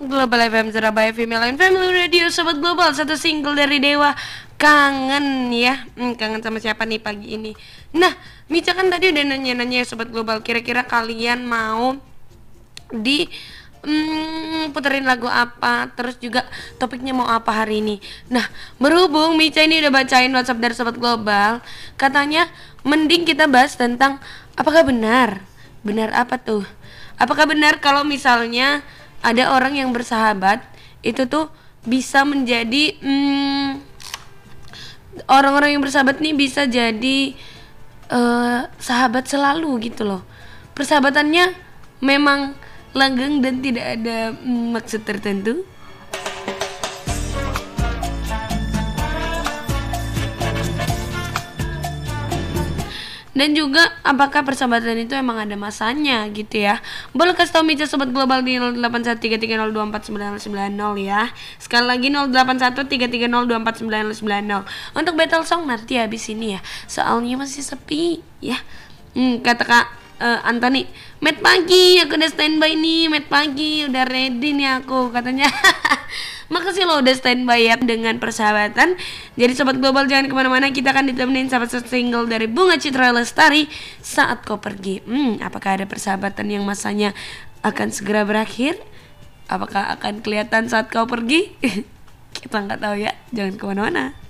Global FM Surabaya Female and Family Radio. Sobat Global, satu single dari Dewa, Kangen ya. Kangen sama siapa nih pagi ini? Nah, Mica kan tadi udah nanya-nanya ya Sobat Global, kira-kira kalian mau di puterin lagu apa, terus juga topiknya mau apa hari ini. Nah, berhubung Mica ini udah bacain WhatsApp dari Sobat Global, katanya mending kita bahas tentang apakah benar apa tuh? Apakah benar kalau misalnya ada orang yang bersahabat itu tuh bisa menjadi orang-orang yang bersahabat nih bisa jadi sahabat selalu gitu loh. Persahabatannya memang langgeng dan tidak ada maksud tertentu. Dan juga apakah persahabatan itu emang ada masanya gitu ya. Boleh kasih tau Mica Sobat Global di 081330249090 ya. Sekali lagi 081330249090. Untuk battle song nanti habis ini ya. Soalnya masih sepi ya. Kata Kak Antoni, Met pagi, aku udah standby nih. Met pagi, udah ready nih aku katanya. Makasih lo udah standby ya dengan persahabatan. Jadi Sobat Global jangan kemana-mana, kita akan ditemenin sama satu single dari Bunga Citra Lestari, Saat Kau Pergi. Apakah ada persahabatan yang masanya akan segera berakhir? Apakah akan kelihatan saat kau pergi? Kita nggak tahu ya, jangan kemana-mana.